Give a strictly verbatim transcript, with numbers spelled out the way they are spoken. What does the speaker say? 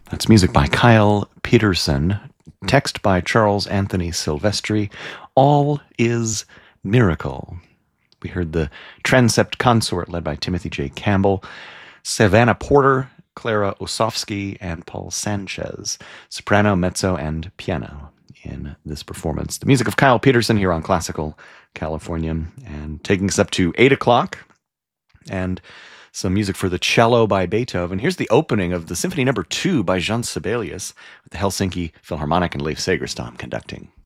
That's music by Kyle Peterson, text by Charles Anthony Silvestri. All is Miracle. We heard the Transept Consort led by Timothy J. Campbell, Savannah Porter, Clara Osofsky, and Paul Sanchez, soprano, mezzo, and piano in this performance. The music of Kyle Peterson here on Classical California, and taking us up to eight o'clock, and some music for the cello by Beethoven. Here's the opening of the Symphony Number Two by Jean Sibelius, with the Helsinki Philharmonic and Leif Segerstam conducting.